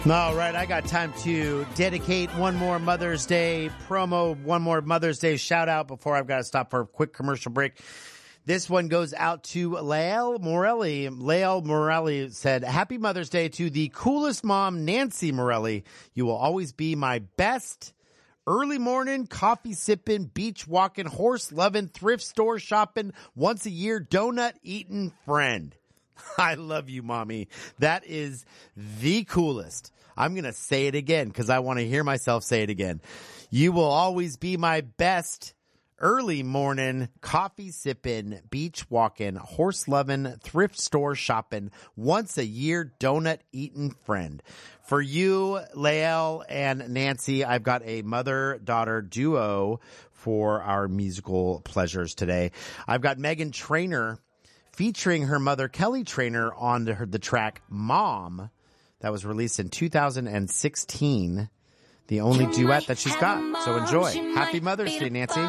All right, I got time to dedicate one more Mother's Day promo, one more Mother's Day shout out before I've got to stop for a quick commercial break. This one goes out to Lael Morelli. Lael Morelli said, Happy Mother's Day to the coolest mom, Nancy Morelli. You will always be my best early morning, coffee sipping, beach walking, horse loving, thrift store shopping, once a year donut eating friend. I love you, Mommy. That is the coolest. I'm going to say it again because I want to hear myself say it again. You will always be my best early morning, coffee sipping, beach walking, horse loving, thrift store shopping, once a year donut eating friend. For you, Lael and Nancy, I've got a mother-daughter duo for our musical pleasures today. I've got Meghan Trainor featuring her mother, Kelly Trainor, on the track Mom that was released in 2016. The only duet that she's got. So enjoy. Happy Mother's Day, Nancy.